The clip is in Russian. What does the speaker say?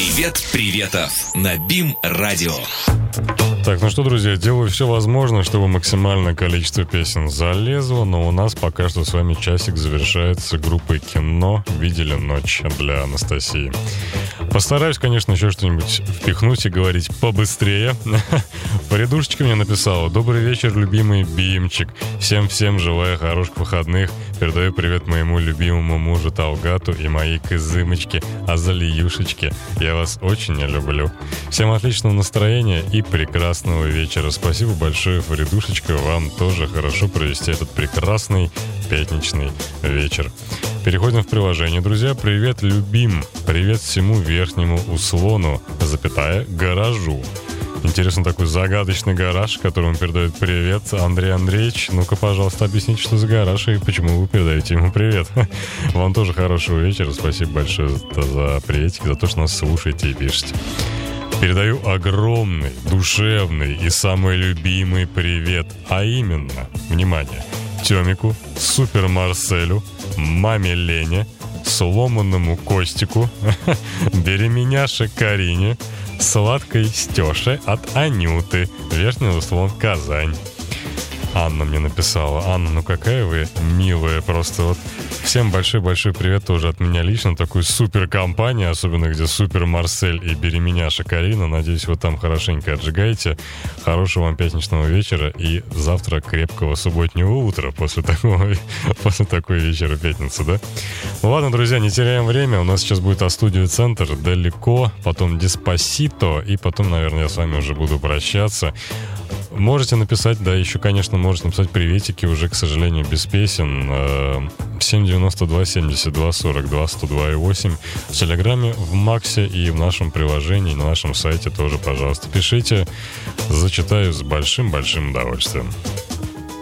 Привет Приветов на БИМ-радио. Так, ну что, друзья, делаю все возможное, чтобы максимальное количество песен залезло, но у нас пока что с вами часик завершается группой «Кино. Видели ночь» для Анастасии. Постараюсь, конечно, еще что-нибудь впихнуть и говорить побыстрее. Порядушечка мне написала: «Добрый вечер, любимый Бимчик. Всем желаю хороших выходных. Передаю привет моему любимому мужу Талгату и моей кызымочке Азалиюшечке. Я вас очень люблю. Всем отличного настроения и прекрасного вечера». Спасибо большое, Фаридушечка. Вам тоже хорошо провести этот прекрасный пятничный вечер. Переходим в приложение, друзья. Привет, любим. Привет всему верхнему услону, гаражу. Интересно, такой загадочный гараж, которому передает привет Андрей Андреевич. Ну-ка, пожалуйста, объясните, что за гараж и почему вы передаете ему привет. Вам тоже хорошего вечера. Спасибо большое за приветик, за то, что нас слушаете и пишете. Передаю огромный, душевный и самый любимый привет. А именно, внимание, Тёмику, Супер Марселю, маме Лене, сломанному Костику, беременяше Карине, сладкой Стёше от Анюты, Верхний Услон, Казань. Анна мне написала: «Анна, ну какая вы милая, просто вот всем большой-большой привет тоже от меня лично, такой супер компания, особенно где Супер Марсель и беременяша Карина. Надеюсь, вы там хорошенько отжигаете. Хорошего вам пятничного вечера и завтра крепкого субботнего утра после такой вечера пятницы, да?» Ну ладно, друзья, не теряем время. У нас сейчас будет А-студио Центр, Далеко, потом Деспасито, и потом, наверное, я с вами уже буду прощаться. Можете написать, да, еще, конечно, можете написать приветики, уже, к сожалению, без песен. 792-72-42-102-8 в Телеграме, в Максе и в нашем приложении, на нашем сайте тоже, пожалуйста, пишите. Зачитаю с большим-большим удовольствием.